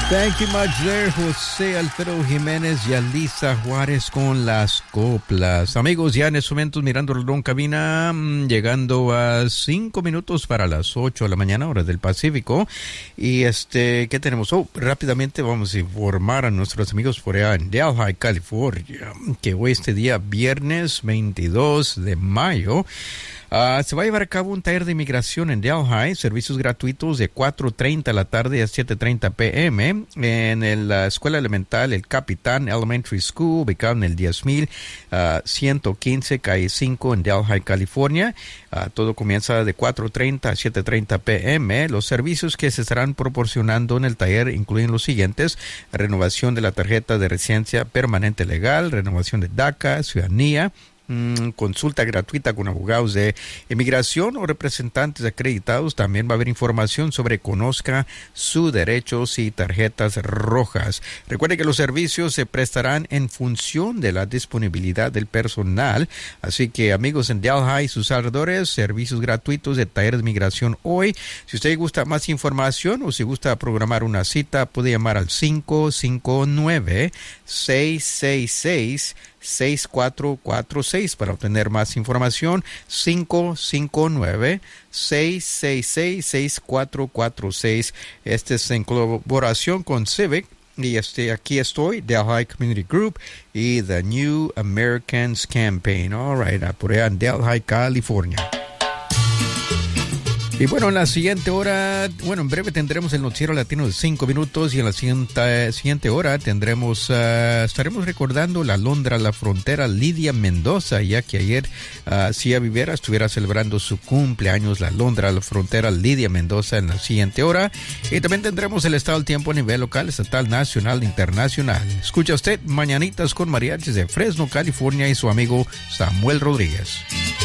Thank you much there, José Alfredo Jiménez y Alisa Juárez con las coplas. Amigos, ya en estos momentos mirando el reloj cabina, llegando a 5 minutos para las 8 de la mañana, hora del Pacífico. Y ¿qué tenemos? Rápidamente vamos a informar a nuestros amigos por allá en Delhi, California, que hoy día viernes 22 de mayo, se va a llevar a cabo un taller de inmigración en Delhi, servicios gratuitos de 4:30 de la tarde a 7:30 p.m. en la Escuela Elemental El Capitán Elementary School, ubicado en el 10,115 calle 5 en Delhi, California. Todo comienza de 4:30 a 7:30 p.m. Los servicios que se estarán proporcionando en el taller incluyen los siguientes: renovación de la tarjeta de residencia permanente legal, renovación de DACA, ciudadanía, consulta gratuita con abogados de inmigración o representantes acreditados. También va a haber información sobre conozca sus derechos y tarjetas rojas. Recuerde que los servicios se prestarán en función de la disponibilidad del personal. Así que, amigos en Delhi y sus alrededores, servicios gratuitos de taller de inmigración hoy. Si usted gusta más información o si gusta programar una cita, puede llamar al 559-666-6446 para obtener más información. 559-666-6446. Este es en colaboración con Civic. Y aquí estoy, Delhi Community Group y The New Americans Campaign. All right, por allá en Delhi, California. Y bueno, en la siguiente hora, en breve tendremos el noticiero latino de 5 minutos y en la siguiente hora tendremos, estaremos recordando la Alondra La Frontera Lidia Mendoza, ya que ayer Cia Vivera estuviera celebrando su cumpleaños, la Alondra La Frontera Lidia Mendoza, en la siguiente hora. Y también tendremos el estado del tiempo a nivel local, estatal, nacional e internacional. Escucha usted Mañanitas con Mariachis de Fresno, California y su amigo Samuel Rodríguez.